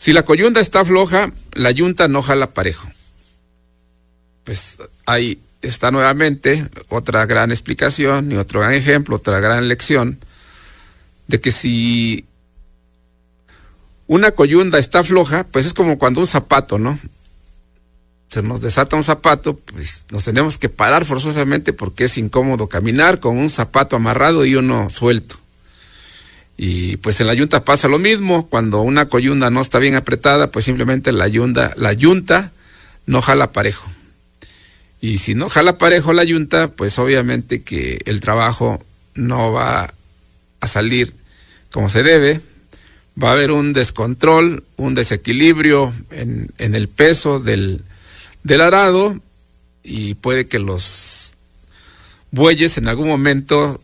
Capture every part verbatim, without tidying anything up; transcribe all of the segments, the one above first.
Si la coyunda está floja, la yunta no jala parejo. Pues ahí está nuevamente otra gran explicación y otro gran ejemplo, otra gran lección de que si una coyunda está floja, pues es como cuando un zapato, ¿no? Se nos desata un zapato, pues nos tenemos que parar forzosamente porque es incómodo caminar con un zapato amarrado y uno suelto. Y pues en la yunta pasa lo mismo, cuando una coyunda no está bien apretada, pues simplemente la yunta, la yunta no jala parejo. Y si no jala parejo la yunta, pues obviamente que el trabajo no va a salir como se debe, va a haber un descontrol, un desequilibrio en, en el peso del, del arado y puede que los bueyes en algún momento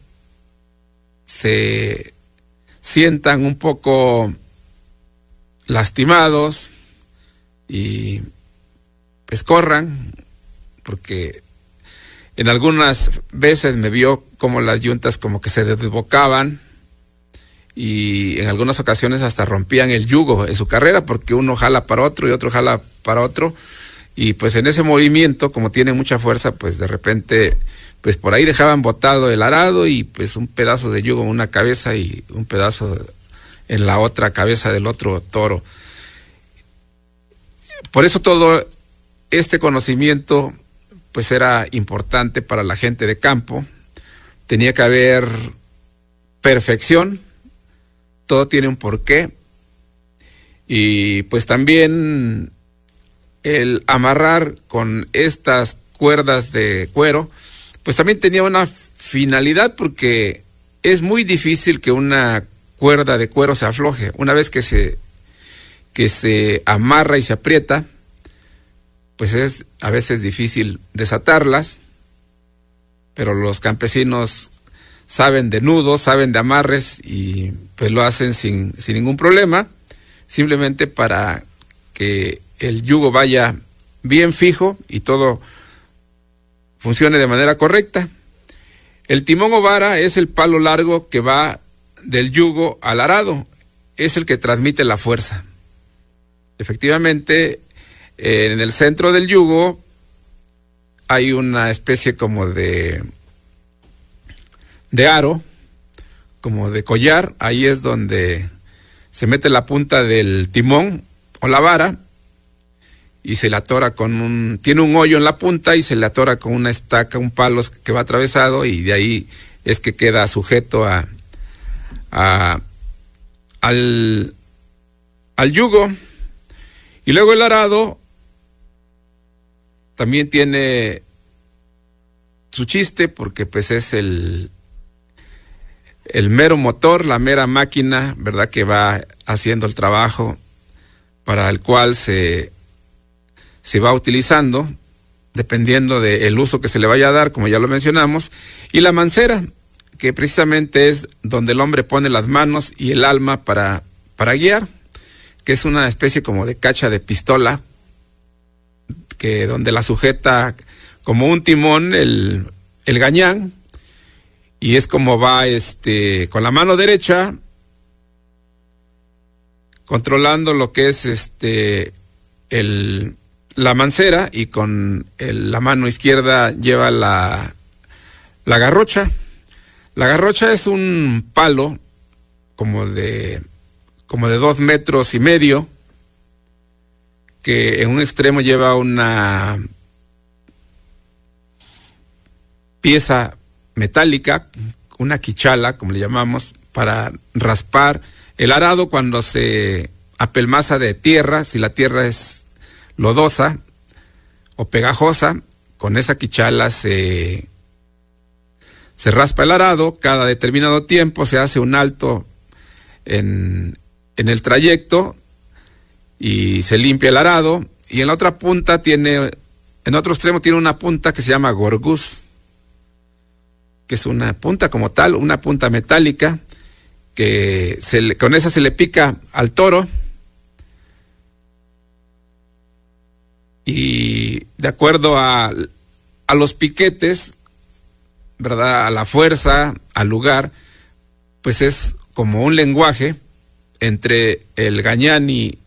se sientan un poco lastimados y pues corran, porque en algunas veces me vio como las yuntas como que se desbocaban y en algunas ocasiones hasta rompían el yugo en su carrera porque uno jala para otro y otro jala para otro y pues en ese movimiento, como tiene mucha fuerza, pues de repente pues por ahí dejaban botado el arado y pues un pedazo de yugo en una cabeza y un pedazo en la otra cabeza del otro toro. Por eso todo este conocimiento pues era importante para la gente de campo. Tenía que haber perfección, todo tiene un porqué, y pues también el amarrar con estas cuerdas de cuero, pues también tenía una finalidad, porque es muy difícil que una cuerda de cuero se afloje. Una vez que se, que se amarra y se aprieta, pues es a veces difícil desatarlas, pero los campesinos saben de nudos, saben de amarres y pues lo hacen sin, sin ningún problema, simplemente para que el yugo vaya bien fijo y todo funcione de manera correcta. El timón o vara es el palo largo que va del yugo al arado, es el que transmite la fuerza. Efectivamente, en el centro del yugo hay una especie como de de aro, como de collar. Ahí es donde se mete la punta del timón o la vara y se le atora con un, tiene un hoyo en la punta y se le atora con una estaca, un palo que va atravesado, y de ahí es que queda sujeto a, a al, al yugo. Y luego el arado también tiene su chiste, porque pues es el el mero motor, la mera máquina, ¿verdad?, que va haciendo el trabajo para el cual se, se va utilizando, dependiendo del uso que se le vaya a dar, como ya lo mencionamos. Y la mancera, que precisamente es donde el hombre pone las manos y el alma para, para guiar, que es una especie como de cacha de pistola, que donde la sujeta como un timón el, el gañán, y es como va este con la mano derecha controlando lo que es este el la mancera, y con el, la mano izquierda lleva la la garrocha. La garrocha es un palo como de como de dos metros y medio, que en un extremo lleva una pieza metálica, una quichala, como le llamamos, para raspar el arado cuando se apelmaza de tierra. Si la tierra es lodosa o pegajosa, con esa quichala se, se raspa el arado. Cada determinado tiempo se hace un alto en, en el trayecto y se limpia el arado, y en la otra punta tiene, en otro extremo tiene una punta que se llama gorguz, que es una punta como tal, una punta metálica, que se le, con esa se le pica al toro, y de acuerdo a, a los piquetes, ¿verdad?, a la fuerza, al lugar, pues es como un lenguaje entre el gañán y,